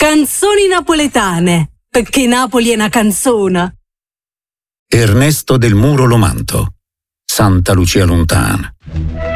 Canzoni napoletane, perché Napoli è una canzona. Ernesto del Muro Lomanto, Santa Lucia Lontana.